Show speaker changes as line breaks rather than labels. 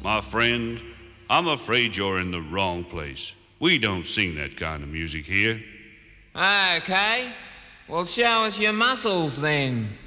My friend, I'm afraid you're in the wrong place. We don't sing that kind of music here.
Okay. Well, show us your muscles then.